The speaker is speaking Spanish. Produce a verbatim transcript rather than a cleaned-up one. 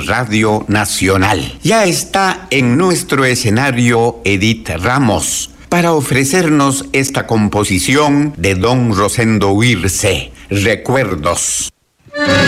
Radio Nacional. Ya está en nuestro escenario Edith Ramos para ofrecernos esta composición de don Rosendo Huirce, Recuerdos.